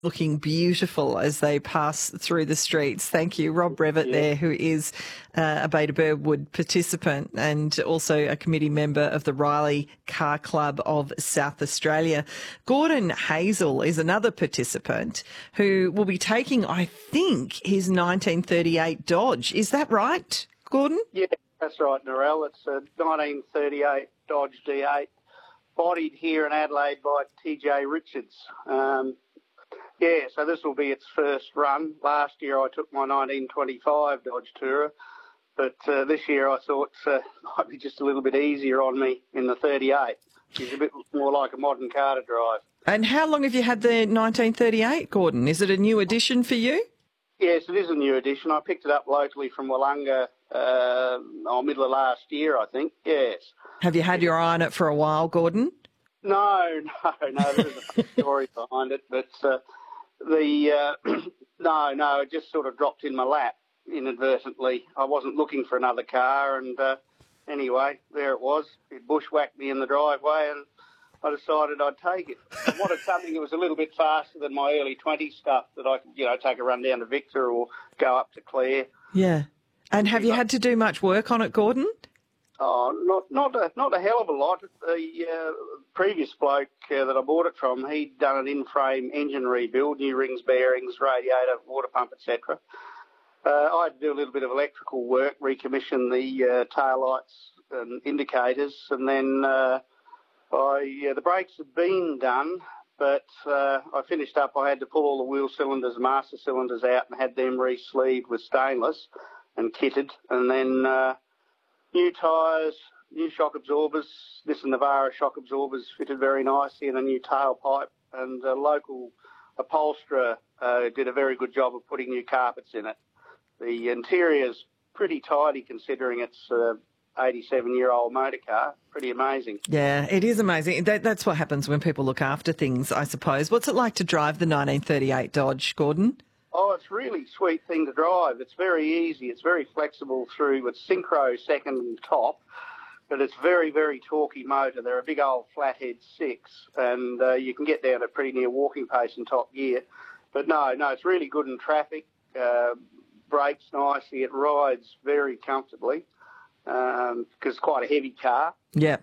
looking beautiful as they pass through the streets. Thank you, Rob Brevitt there, who is a Beta Birdwood participant and also a committee member of the Riley Car Club of South Australia. Gordon Hazel is another participant who will be taking, I think, his 1938 Dodge. Is that right, Gordon? Yeah, that's right, Narelle. It's a 1938 Dodge D8, bodied here in Adelaide by TJ Richards. So this will be its first run. Last year I took my 1925 Dodge Tourer, but this year I thought it might be just a little bit easier on me in the 38. It's a bit more like a modern car to drive. And how long have you had the 1938, Gordon? Is it a new addition for you? Yes, it is a new addition. I picked it up locally from Wollonga middle of last year, I think. Yes. Have you had your eye on it for a while, Gordon? No. There's a story behind it, but it just sort of dropped in my lap inadvertently. I wasn't looking for another car, and anyway, there it was. It bushwhacked me in the driveway, and I decided I'd take it. I wanted something that was a little bit faster than my early 20s stuff that I could, take a run down to Victor or go up to Clare. Yeah. And have you had to do much work on it, Gordon? Oh, not a hell of a lot. The previous bloke that I bought it from, he'd done an in-frame engine rebuild, new rings, bearings, radiator, water pump, etc. I had to do a little bit of electrical work, recommission the tail lights and indicators, and then the brakes had been done, but I finished up. I had to pull all the wheel cylinders, master cylinders out, and had them re-sleeved with stainless and kitted, and then new tyres, new shock absorbers. This Navara shock absorbers fitted very nicely, and a new tailpipe. And a local upholsterer did a very good job of putting new carpets in it. The interior's pretty tidy considering it's a 87-year-old motor car. Pretty amazing. Yeah, it is amazing. That's what happens when people look after things, I suppose. What's it like to drive the 1938 Dodge, Gordon? Oh, it's a really sweet thing to drive. It's very easy. It's very flexible through. It's synchro second and top, but it's very, very torquey motor. They're a big old flathead 6, and you can get down at pretty near walking pace in top gear. But no, it's really good in traffic. Brakes nicely. It rides very comfortably because it's quite a heavy car. Yeah.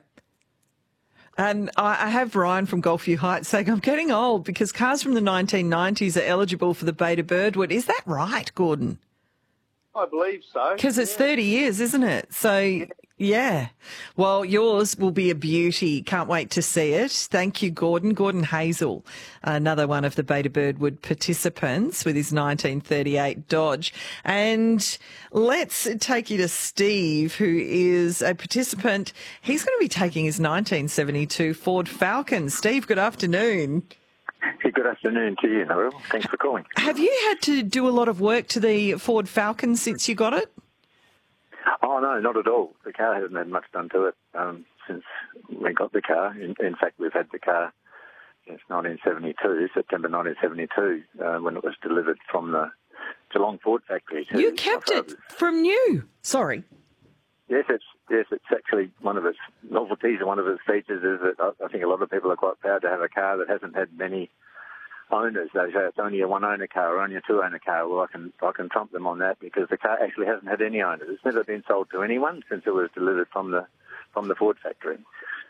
And I have Ryan from Golfview Heights saying, I'm getting old because cars from the 1990s are eligible for the Beta Birdwood. Is that right, Gordon? I believe so. Because it's 30 years, isn't it? So, yeah. Well, yours will be a beauty. Can't wait to see it. Thank you, Gordon. Gordon Hazel, another one of the Beta Birdwood participants with his 1938 Dodge. And let's take you to Steve, who is a participant. He's going to be taking his 1972 Ford Falcon. Steve, good afternoon. Hey, good afternoon to you, Narelle. Thanks for calling. Have you had to do a lot of work to the Ford Falcon since you got it? Oh, no, not at all. The car hasn't had much done to it since we got the car. In fact, we've had the car since 1972, September 1972, when it was delivered from the Geelong Ford factory. You kept it from new? Sorry. Yes, it's actually one of its novelties and one of its features is that I think a lot of people are quite proud to have a car that hasn't had many owners. They say it's only a one-owner car or only a two-owner car. Well, I can trump them on that because the car actually hasn't had any owners. It's never been sold to anyone since it was delivered from the Ford factory.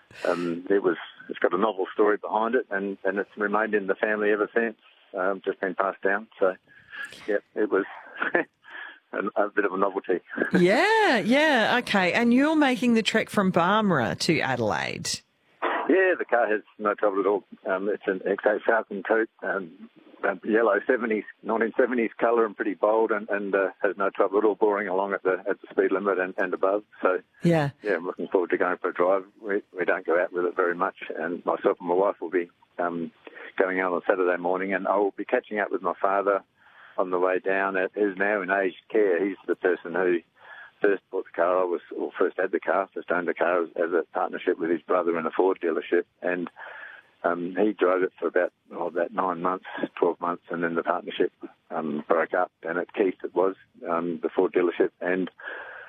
It's got a novel story behind it, and it's remained in the family ever since. Just been passed down. So, yeah, it was. A bit of a novelty. Yeah, okay. And you're making the trek from Barmera to Adelaide. Yeah, the car has no trouble at all. It's an XA Falcon Coupe, yellow 1970s colour and pretty bold and has no trouble at all boring along at the speed limit and above. So, yeah, I'm looking forward to going for a drive. We don't go out with it very much, and myself and my wife will be going out on Saturday morning, and I will be catching up with my father on the way down, who's now in aged care. He's the person who first bought the car, first had the car, first owned the car as a partnership with his brother in a Ford dealership. And he drove it for about 9 months, 12 months, and then the partnership broke up. And at Keith it was, the Ford dealership. And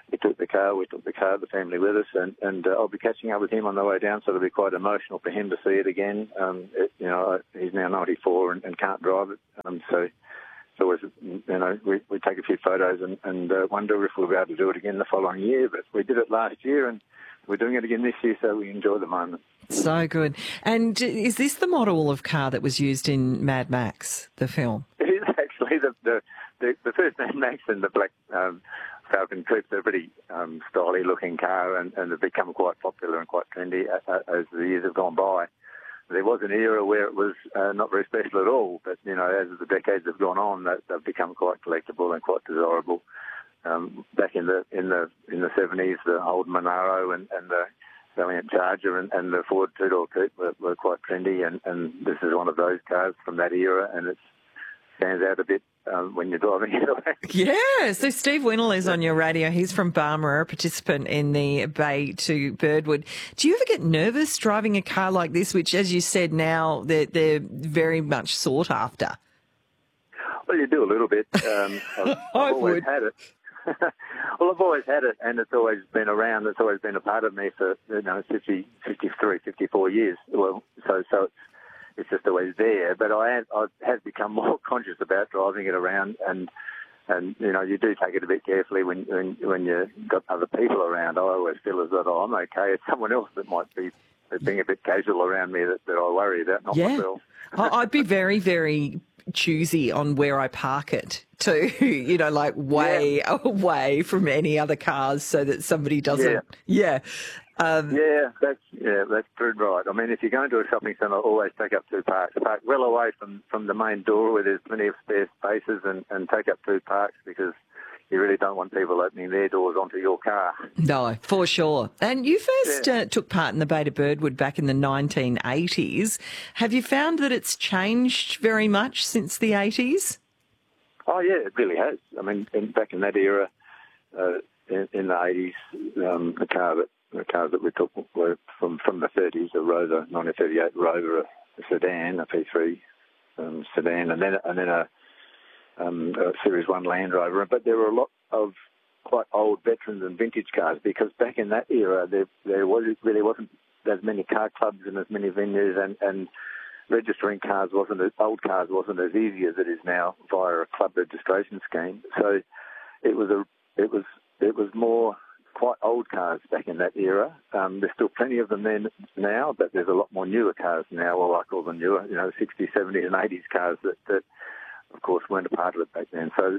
he took the car. We took the family with us, and I'll be catching up with him on the way down. So it'll be quite emotional for him to see it again. He's now 94 and can't drive it. So it's always, we take a few photos and wonder if we'll be able to do it again the following year. But we did it last year, and we're doing it again this year, so we enjoy the moment. So good. And is this the model of car that was used in Mad Max, the film? It is actually the first Mad Max and the black Falcon Coupe. They're a pretty stylish looking car, and they've become quite popular and quite trendy as the years have gone by. There was an era where it was not very special at all, but as the decades have gone on, they've become quite collectible and quite desirable. Back in the 70s, the old Monaro and the Valiant Charger and the Ford two-door coupe were quite trendy, and this is one of those cars from that era, and it stands out a bit when you're driving it away. Yeah, so Steve Winnell is on your radio. He's from Barmera, a participant in the Bay to Birdwood. Do you ever get nervous driving a car like this, which, as you said, now they're very much sought after? Well, you do a little bit. I've always had it. Well, I've always had it, and it's always been around. It's always been a part of me for 53, 54 years. Well, so it's just always there. But I have become more conscious about driving it around, and you do take it a bit carefully when you've got other people around. I always feel as though I'm okay. It's someone else that might be being a bit casual around me that I worry about, not myself. I'd be very, very choosy on where I park it too, way away from any other cars so that somebody doesn't. That's true, right. I mean, if you're going to a shopping centre, always take up two parks. Park well away from the main door where there's plenty of spare spaces, and take up two parks, because you really don't want people opening their doors onto your car. No, for sure. And you first took part in the Bay to Birdwood back in the 1980s. Have you found that it's changed very much since the 80s? Oh, yeah, it really has. I mean, back in that era, in the 80s, the cars that we took were from the 30s, a Rover, 1938 Rover, a sedan, a P3 sedan, and then a Series 1 Land Rover. But there were a lot of quite old veterans and vintage cars, because back in that era there really wasn't as many car clubs and as many venues, and registering old cars wasn't as easy as it is now via a club registration scheme. So it was more quite old cars back in that era. There's still plenty of them then now, but there's a lot more newer cars now, or I call them newer, 60s, 70s and 80s cars that of course weren't a part of it back then. So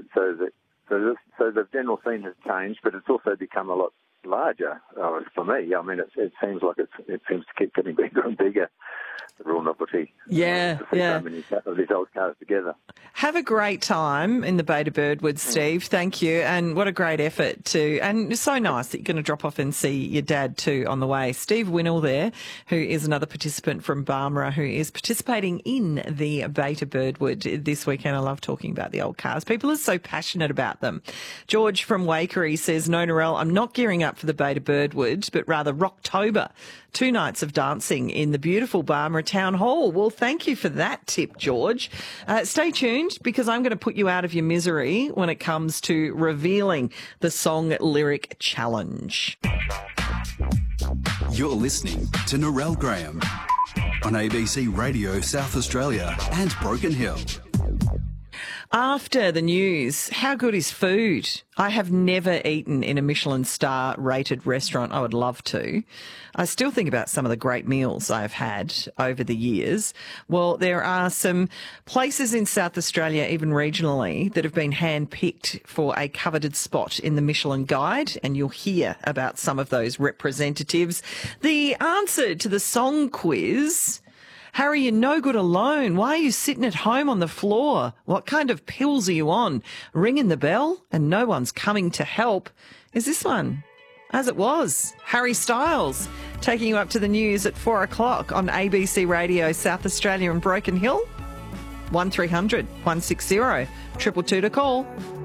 the general scene has changed, but it's also become a lot larger for me. I mean, it seems like it seems to keep getting bigger and bigger. The real novelty. Yeah. So many of these old cars together. Have a great time in the Bay to Birdwood, Steve. Thank you. And what a great effort and it's so nice that you're going to drop off and see your dad too on the way. Steve Winnell there, who is another participant from Barmera, who is participating in the Bay to Birdwood this weekend. I love talking about the old cars. People are so passionate about them. George from Waikerie says, no, Narelle, I'm not gearing up for the Bay to Birdwood, but rather Rocktober. 2 nights of dancing in the beautiful Barmera Town Hall. Well, thank you for that tip, George. Stay tuned, because I'm going to put you out of your misery when it comes to revealing the song lyric challenge. You're listening to Narelle Graham on ABC Radio South Australia and Broken Hill. After the news, how good is food? I have never eaten in a Michelin star rated restaurant. I would love to. I still think about some of the great meals I've had over the years. Well, there are some places in South Australia, even regionally, that have been handpicked for a coveted spot in the Michelin Guide, and you'll hear about some of those representatives. The answer to the song quiz: Harry, you're no good alone. Why are you sitting at home on the floor? What kind of pills are you on? Ringing the bell and no one's coming to help. Is this one? As it was. Harry Styles taking you up to the news at 4 o'clock on ABC Radio South Australia and Broken Hill. 1300 160 222 to call.